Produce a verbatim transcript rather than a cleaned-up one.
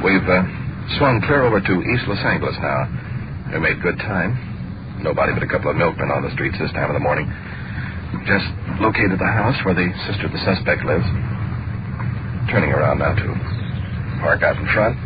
We've uh, swung clear over to East Los Angeles now. We made good time. Nobody but a couple of milkmen on the streets this time of the morning. Just located the house where the sister of the suspect lives. Turning around now to park out in front.